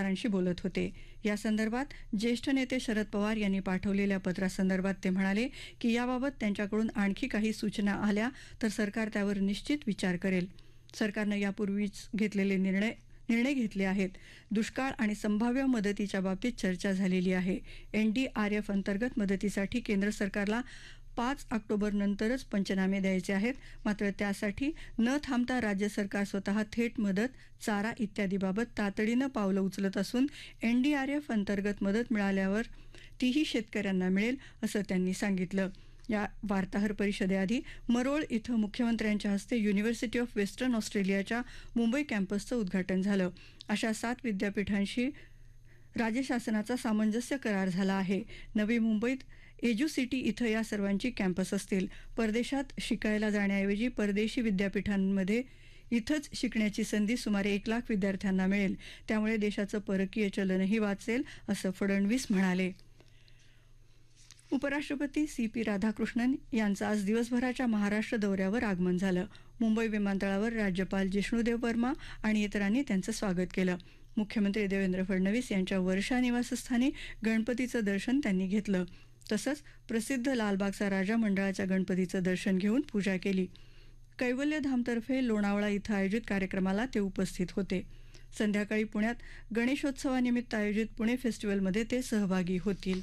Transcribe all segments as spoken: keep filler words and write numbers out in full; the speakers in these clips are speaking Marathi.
पत्रकारांशी बोलत होते. या संदर्भात ज्येष्ठ नेते शरद पवार यांनी पाठवलेल्या पत्रासंदर्भात ते म्हणाले की याबाबत त्यांच्याकडून आणखी काही सूचना आल्या तर सरकार त्यावर निश्चित विचार करेल. सरकारनं यापूर्वीच घेतलेले निर्णय निर्णय घेतले आहेत. दुष्काळ आणि संभाव्य मदतीच्या बाबतीत चर्चा झालेली आहे. एनडीआरएफ अंतर्गत मदतीसाठी केंद्र सरकारला पाच ऑक्टोबर नंतरच पंचनामे द्यायचे आहेत. मात्र त्यासाठी न थांबता राज्य सरकार स्वतः थेट मदत, चारा इत्यादीबाबत तातडीनं पावलं उचलत असून एनडीआरएफ अंतर्गत मदत मिळाल्यावर तीही शेतकऱ्यांना मिळेल असं त्यांनी सांगितलं. या वार्ताहर परिषदेआधी मरोळ इथं मुख्यमंत्र्यांच्या हस्ते युनिव्हर्सिटी ऑफ वेस्टर्न ऑस्ट्रेलियाच्या मुंबई कॅम्पसचं उद्घाटन झालं. अशा सात विद्यापीठांशी राज्य शासनाचा सामंजस्य करार झाला आहे. नवी मुंबईत एज्युसिटी इथं या सर्वांची कॅम्पस असतील. परदेशात शिकायला जाण्याऐवजी परदेशी विद्यापीठांमध्ये इथंच शिकण्याची संधी सुमारे एक लाख विद्यार्थ्यांना मिळेल. त्यामुळे देशाचं परकीय चलनही वाचेल असं फडणवीस म्हणाले. उपराष्ट्रपती सी पी राधाकृष्णन यांचं आज दिवसभराच्या महाराष्ट्र दौऱ्यावर आगमन झालं. मुंबई विमानतळावर राज्यपाल जिष्णुदेव वर्मा आणि इतरांनी त्यांचं स्वागत केलं. मुख्यमंत्री देवेंद्र फडणवीस यांच्या वर्षा निवासस्थानी गणपतीचं दर्शन त्यांनी घेतलं. तसंच प्रसिद्ध लालबागचा राजा मंडळाच्या गणपतीचं दर्शन घेऊन पूजा केली. कैवल्यधामतर्फे लोणावळा इथं आयोजित कार्यक्रमाला ते उपस्थित होते. संध्याकाळी पुण्यात गणेशोत्सवानिमित्त आयोजित पुणे फेस्टिवलमध्ये ते सहभागी होतील.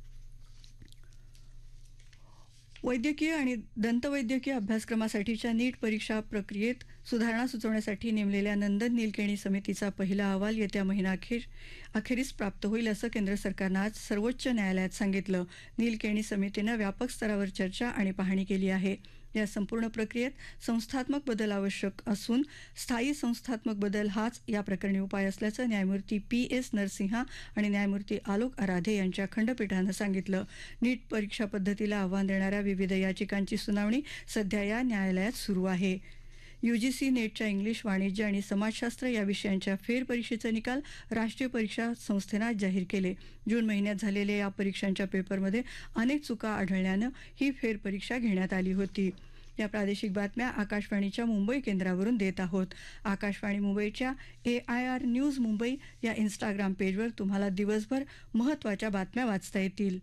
वैद्यकीय आणि दंतवैद्यकीय अभ्यासक्रमासाठीच्या नीट परीक्षा प्रक्रियेत सुधारणा सुचवण्यासाठी नेमलेल्या नंदन नीलकेणी समितीचा पहिला अहवाल येत्या महिनाअखेर अखेरीस प्राप्त होईल असं केंद्र सरकारनं आज सर्वोच्च न्यायालयात सांगितलं. नीलकेणी समितीनं व्यापक स्तरावर चर्चा आणि पाहणी केली आहे. या संपूर्ण प्रक्रियेत संस्थात्मक बदल आवश्यक असून स्थायी संस्थात्मक बदल हाच या प्रकरणी उपाय असल्याचं न्यायमूर्ती पी एस नरसिंहा आणि न्यायमूर्ती आलोक आराधे यांच्या खंडपीठानं सांगितलं. नीट परीक्षा पद्धतीला आव्हान देणाऱ्या विविध याचिकांची सुनावणी सध्या या न्यायालयात सुरू आहे. यूजीसी नेटच्या इंग्लिश, वाणिज्य आणि समाजशास्त्र या विषयांच्या फेरपरीक्षेचे निकाल राष्ट्रीय परीक्षा संस्थेनं आज जाहीर केले. जून महिन्यात झालेल्या या परीक्षांच्या पेपरमध्ये अनेक चुका आढळल्यानं ही फेरपरीक्षा घेण्यात आली होती. या प्रादेशिक बातम्या आकाशवाणीच्या मुंबई केंद्रावरून देत आहोत. आकाशवाणी मुंबईच्या ए आय आर न्यूज मुंबई या इंस्टाग्राम पेजवर तुम्हाला दिवसभर महत्त्वाच्या बातम्या वाचता येतील.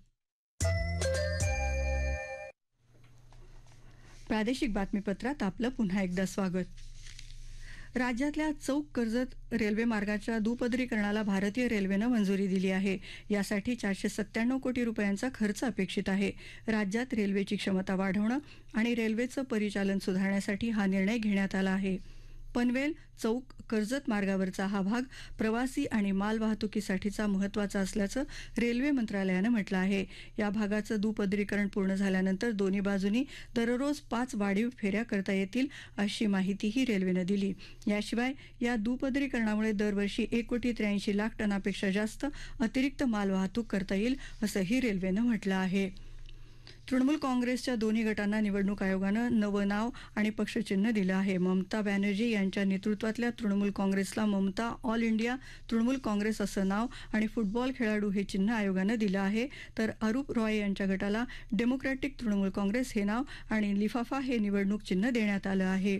प्रादेशिक बातमीपत्रात आपलं पुन्हा एकदा स्वागत. राज्यातल्या चौक कर्जत रेल्वे मार्गाच्या दुपदरीकरणाला भारतीय रेल्वेनं मंजुरी दिली आहे. यासाठी चारशे सत्त्याण्णव कोटी रुपयांचा खर्च अपेक्षित आहे. राज्यात रेल्वेची क्षमता वाढवणं आणि रेल्वेचं परिचालन सुधारण्यासाठी हा निर्णय घेण्यात आला आहे. पनवेल चौक कर्जत मार्गावरचा हा भाग प्रवासी आणि माल वाहतुकीसाठीचा महत्त्वाचा असल्याचं रेल्वे मंत्रालयानं म्हटलं आहे. या भागाचं दुपदरीकरण पूर्ण झाल्यानंतर दोन्ही बाजूंनी दररोज पाच वाढीव फेऱ्या करता येतील अशी माहितीही रेल्वेनं दिली. याशिवाय या दुपदरीकरणामुळे दरवर्षी एक कोटी त्र्याऐंशी लाख टनापेक्षा जास्त अतिरिक्त माल वाहतूक करता येईल असंही रेल्वेनं म्हटलं आहे. तृणमूल काँग्रेसच्या दोन्ही गटांना निवडणूक आयोगानं नवं नाव आणि पक्षचिन्ह दिलं आहे. ममता बॅनर्जी यांच्या नेतृत्वातल्या तृणमूल काँग्रेसला ममता ऑल इंडिया तृणमूल काँग्रेस असं नाव आणि फुटबॉल खेळाडू हे चिन्ह आयोगानं दिलं आहे. तर अरूप रॉय यांच्या गटाला डेमोक्रॅटिक तृणमूल काँग्रेस हे नाव आणि लिफाफा हे निवडणूक चिन्ह देण्यात आलं आहे.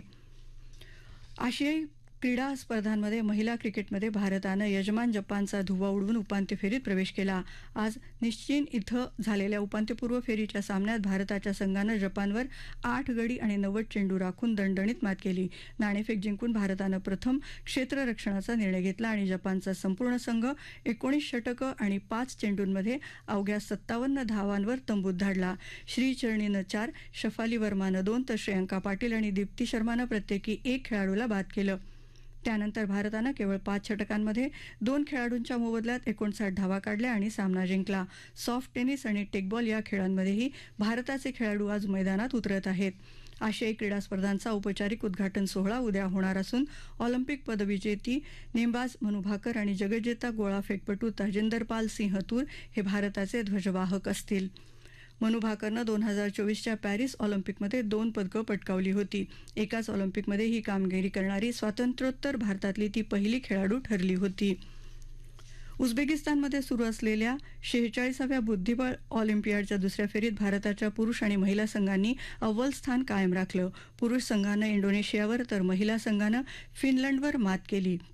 आशियाई क्रीडा स्पर्धांमध्ये महिला क्रिकेटमध्ये भारतानं यजमान जपानचा धुव्वा उडवून उपांत्य फेरीत प्रवेश केला. आज निश्चिन इथं झालेल्या उपांत्यपूर्व फेरीच्या सामन्यात भारताच्या संघानं जपानवर आठ गडी आणि नव्वद चेंडू राखून दणदणीत मात केली. नाणेफेक जिंकून भारतानं प्रथम क्षेत्ररक्षणाचा निर्णय घेतला आणि जपानचा संपूर्ण संघ एकोणीस षटकं आणि पाच चेंडूंमध्ये अवघ्या सत्तावन्न धावांवर तंबूत धाडला. श्रीचरणीनं चार, शफाली वर्मानं दोन तर श्रेयांका पाटील आणि दीप्ती शर्मानं प्रत्येकी एक खेळाडूला बाद केलं. त्यानंतर भारतानं केवळ पाच षटकांमध्ये दोन खेळाडूंच्या मोबदल्यात एकोणसाठ धावा काढल्या आणि सामना जिंकला. सॉफ्ट टेनिस आणि टेकबॉल या खेळांमध्येही भारताचे खेळाडू आज मैदानात उतरत आहेत. आशियाई क्रीडा स्पर्धांचा औपचारिक उद्घाटन सोहळा उद्या होणार असून ऑलिम्पिक पदविजेती नेमबाज मनू भाकर आणि जगज्जेता गोळाफेकपटू तजिंदर पाल सिंह तूर हे भारताचे ध्वजवाहक असतील. मनू भाकरनं दोन हजार चोवीसच्या पॅरिस ऑलिम्पिकमध्ये दोन पदकं पटकावली होती. एकाच ऑलिम्पिकमध्ये ही कामगिरी करणारी स्वातंत्र्योत्तर भारतातली ती पहिली खेळाडू ठरली होती. उझबेकिस्तानमध्ये सुरू असलेल्या शेहेचाळीसाव्या बुद्धिबळ ऑलिम्पियाडच्या दुसऱ्या फेरीत भारताच्या पुरुष आणि महिला संघांनी अव्वल स्थान कायम राखलं. पुरुष संघानं इंडोनेशियावर तर महिला संघानं फिनलंडवर मात केली.